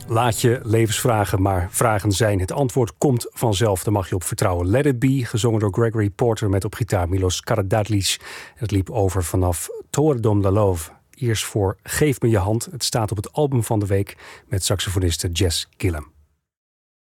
Laat je levensvragen maar vragen zijn. Het antwoord komt vanzelf, daar mag je op vertrouwen. Let It Be, gezongen door Gregory Porter met op gitaar Milos Karadatlis. Het liep over vanaf Tore Dom la Love. Eerst voor Geef me je hand. Het staat op het album van de week met saxofoniste Jess Gillum.